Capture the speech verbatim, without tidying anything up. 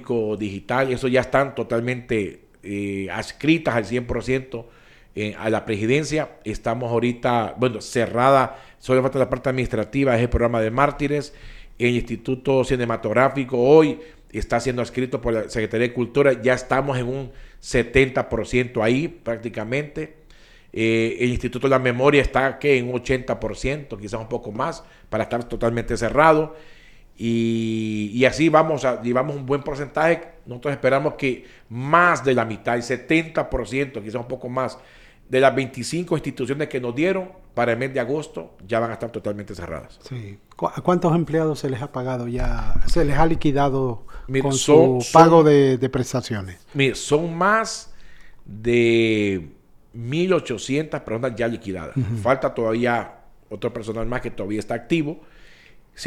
tecnológico, digital, eso ya están totalmente eh, adscritas al cien por ciento eh, a la presidencia. Estamos ahorita, bueno, cerrada, solo falta la parte administrativa, es el programa de Mártires. El Instituto Cinematográfico hoy está siendo adscrito por la Secretaría de Cultura, ya estamos en un setenta por ciento ahí prácticamente. Eh, el Instituto de la Memoria está que en un ochenta por ciento, quizás un poco más, para estar totalmente cerrado. Y, y así vamos a llevamos un buen porcentaje. Nosotros esperamos que más de la mitad, el setenta por ciento, quizás un poco más, de las veinticinco instituciones que nos dieron para el mes de agosto ya van a estar totalmente cerradas. Sí. ¿A cuántos empleados se les ha pagado ya? ¿Se les ha liquidado Mira, con son, su pago son, de, de prestaciones? Mire, son más de mil ochocientas personas ya liquidadas. Uh-huh. Falta todavía otro personal más que todavía está activo,